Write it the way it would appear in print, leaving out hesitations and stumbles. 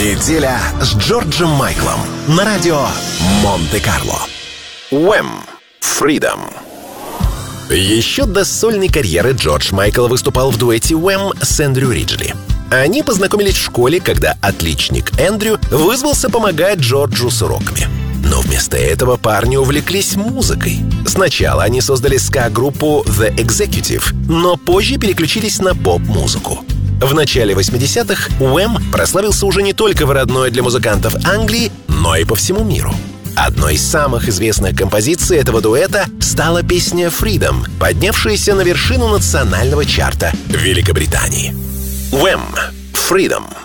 Неделя с Джорджем Майклом на радио Монте-Карло. Wham! Freedom. Еще до сольной карьеры Джордж Майкл выступал в дуэте Wham! С Эндрю Риджли. Они познакомились в школе, когда отличник Эндрю вызвался помогать Джорджу с уроками. Но вместо этого парни увлеклись музыкой. Сначала они создали ска-группу The Executive, но позже переключились на поп-музыку. В начале 80-х Wham! Прославился уже не только в родной для музыкантов Англии, но и по всему миру. Одной из самых известных композиций этого дуэта стала песня «Freedom», поднявшаяся на вершину национального чарта Великобритании. Wham! Freedom.